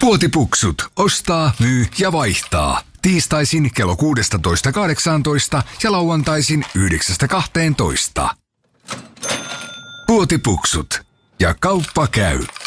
Puotipuksut. Ostaa, myy ja vaihtaa. Tiistaisin kello 16.18 ja lauantaisin 9.12. Puotipuksut. Ja kauppa käy.